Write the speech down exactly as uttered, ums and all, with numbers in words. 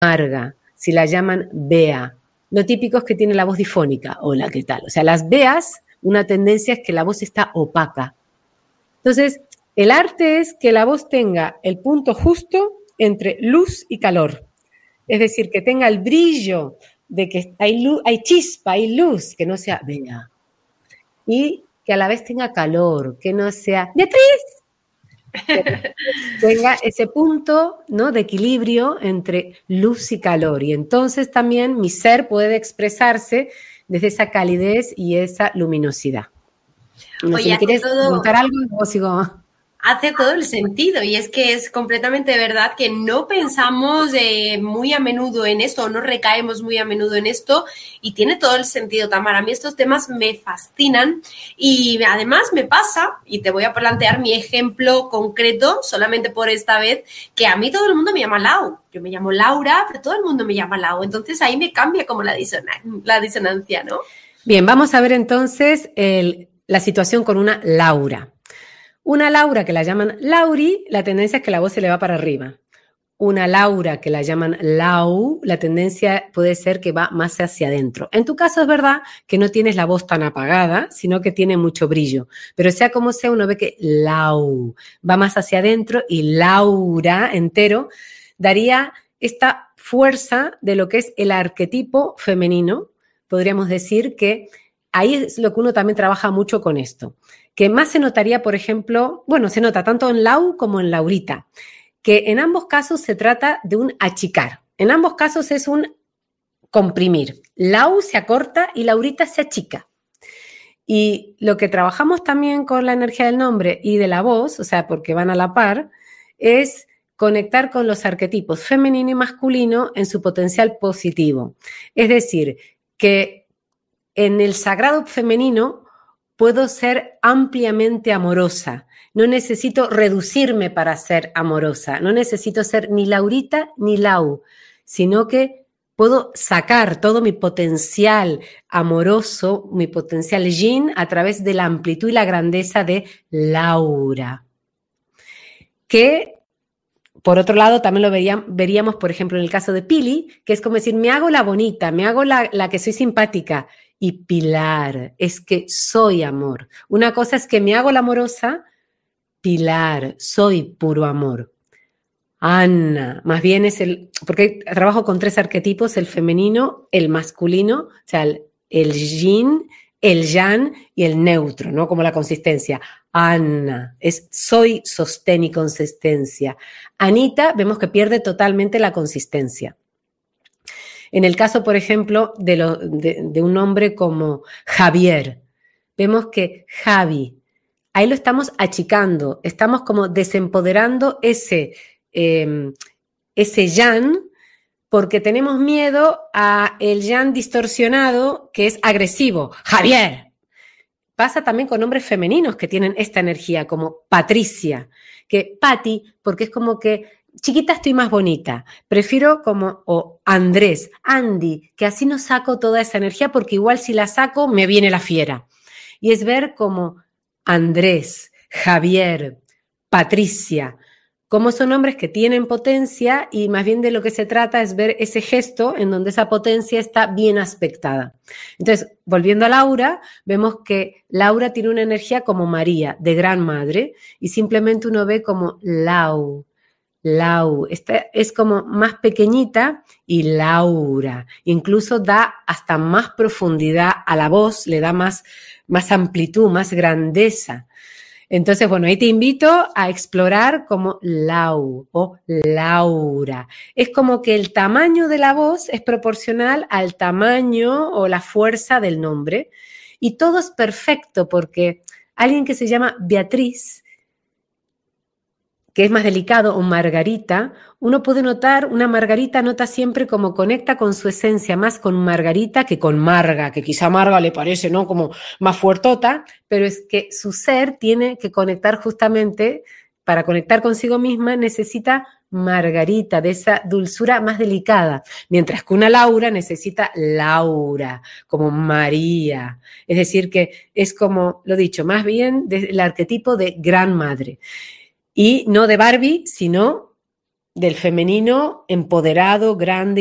amarga, si la llaman bea. Lo típico es que tiene la voz difónica. Hola, ¿qué tal? O sea, las beas, una tendencia es que la voz está opaca. Entonces, el arte es que la voz tenga el punto justo entre luz y calor. Es decir, que tenga el brillo de que hay, luz, hay chispa, hay luz, que no sea bea. Y que a la vez tenga calor, que no sea Beatriz, que tenga ese punto, ¿no?, de equilibrio entre luz y calor. Y entonces también mi ser puede expresarse desde esa calidez y esa luminosidad. No sé, Oye, ¿me quieres todo... preguntar algo o sigo? Hace todo el sentido y es que es completamente verdad que no pensamos eh, muy a menudo en esto o no recaemos muy a menudo en esto y tiene todo el sentido, Tamara. A mí estos temas me fascinan y además me pasa, y te voy a plantear mi ejemplo concreto solamente por esta vez, que a mí todo el mundo me llama Lau. Yo me llamo Laura, pero todo el mundo me llama Lau. Entonces ahí me cambia como la, disonan- la disonancia, ¿no? Bien, vamos a ver entonces el, la situación con una Laura. Una Laura que la llaman Lauri, la tendencia es que la voz se le va para arriba. Una Laura que la llaman Lau, la tendencia puede ser que va más hacia adentro. En tu caso es verdad que no tienes la voz tan apagada, sino que tiene mucho brillo. Pero sea como sea, uno ve que Lau va más hacia adentro y Laura entero daría esta fuerza de lo que es el arquetipo femenino. Podríamos decir que ahí es lo que uno también trabaja mucho con esto. Que más se notaría, por ejemplo, bueno, se nota tanto en Lau como en Laurita, que en ambos casos se trata de un achicar. En ambos casos es un comprimir. Lau se acorta y Laurita se achica. Y lo que trabajamos también con la energía del nombre y de la voz, o sea, porque van a la par, es conectar con los arquetipos femenino y masculino en su potencial positivo. Es decir, que en el sagrado femenino puedo ser ampliamente amorosa. No necesito reducirme para ser amorosa. No necesito ser ni Laurita ni Lau, sino que puedo sacar todo mi potencial amoroso, mi potencial yin, a través de la amplitud y la grandeza de Laura. Que, por otro lado, también lo veríamos, veríamos, por ejemplo, en el caso de Pili, que es como decir, me hago la bonita, me hago la, la que soy simpática. Y Pilar, es que soy amor. Una cosa es que me hago la amorosa, Pilar, soy puro amor. Ana, más bien es el, porque trabajo con tres arquetipos, el femenino, el masculino, o sea, el, el yin, el yang y el neutro, ¿no? Como la consistencia. Ana, es soy, sostén y consistencia. Anita, vemos que pierde totalmente la consistencia. En el caso, por ejemplo, de, lo, de, de un nombre como Javier, vemos que Javi, ahí lo estamos achicando, estamos como desempoderando ese, eh, ese yang, porque tenemos miedo a el yang distorsionado que es agresivo. Javier. Pasa también con nombres femeninos que tienen esta energía, como Patricia, que Patti, porque es como que chiquita estoy más bonita, prefiero como, o Andrés, Andy, que así no saco toda esa energía porque igual si la saco me viene la fiera. Y es ver como Andrés, Javier, Patricia, como son nombres que tienen potencia y más bien de lo que se trata es ver ese gesto en donde esa potencia está bien aspectada. Entonces, volviendo a Laura, vemos que Laura tiene una energía como María, de gran madre, y simplemente uno ve como Lau, Lau, esta es como más pequeñita y Laura, incluso da hasta más profundidad a la voz, le da más, más amplitud, más grandeza. Entonces, bueno, ahí te invito a explorar como Lau o Laura. Es como que el tamaño de la voz es proporcional al tamaño o la fuerza del nombre y todo es perfecto porque alguien que se llama Beatriz, que es más delicado, o Margarita, uno puede notar, una Margarita nota siempre como conecta con su esencia, más con Margarita que con Marga, que quizá Marga le parece, ¿no?, como más fuertota, pero es que su ser tiene que conectar justamente, para conectar consigo misma, necesita Margarita, de esa dulzura más delicada, mientras que una Laura necesita Laura, como María. Es decir, que es como, lo dicho, más bien del arquetipo de gran madre. Y no de Barbie, sino del femenino empoderado, grande